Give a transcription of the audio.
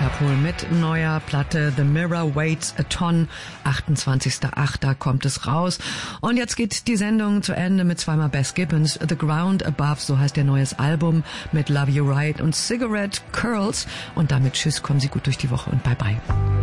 Interpol mit neuer Platte The Mirror Weighs a Ton. 28.08. kommt es raus. Und jetzt geht die Sendung zu Ende mit zweimal Bess Gibbons. The Ground Above, so heißt ihr neues Album, mit Love You Right und Cigarette Curls. Und damit tschüss, kommen Sie gut durch die Woche und bye bye.